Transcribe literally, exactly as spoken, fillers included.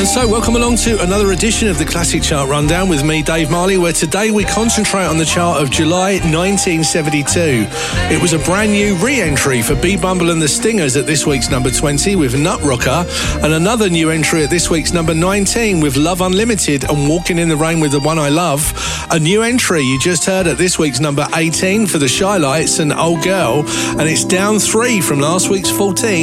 So welcome along to another edition of the Classic Chart Rundown with me, Dave Marley, where today we concentrate on the chart of July nineteen seventy-two. It was a brand new re-entry for B Bumble and the Stingers at this week's number twenty with Nut Rocker, and another new entry at this week's number nineteen with Love Unlimited and Walking in the Rain with the One I Love. A new entry you just heard at this week's number eighteen for the Shy Lights and Old Girl, and it's down three from last week's fourteen.